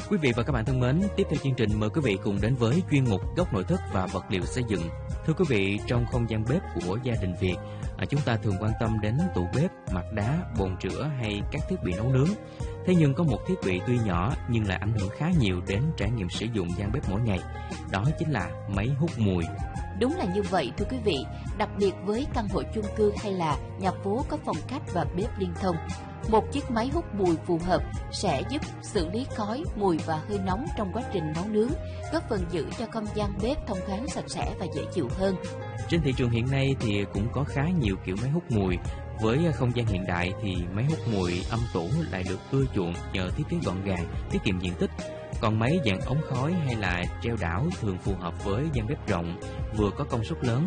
Quý vị và các bạn thân mến, tiếp theo chương trình mời quý vị cùng đến với chuyên mục Góc nội thất và vật liệu xây dựng. Thưa quý vị, trong không gian bếp của gia đình Việt, chúng ta thường quan tâm đến tủ bếp, mặt đá, bồn rửa hay các thiết bị nấu nướng. Thế nhưng có một thiết bị tuy nhỏ nhưng lại ảnh hưởng khá nhiều đến trải nghiệm sử dụng gian bếp mỗi ngày. Đó chính là máy hút mùi. Đúng là như vậy thưa quý vị, đặc biệt với căn hộ chung cư hay là nhà phố có phòng khách và bếp liên thông. Một chiếc máy hút mùi phù hợp sẽ giúp xử lý khói, mùi và hơi nóng trong quá trình nấu nướng, góp phần giữ cho không gian bếp thông thoáng, sạch sẽ và dễ chịu hơn. Trên thị trường hiện nay thì cũng có khá nhiều kiểu máy hút mùi. Với không gian hiện đại thì máy hút mùi âm tủ lại được ưa chuộng nhờ thiết kế gọn gàng, tiết kiệm diện tích. Còn máy dạng ống khói hay là treo đảo thường phù hợp với gian bếp rộng, vừa có công suất lớn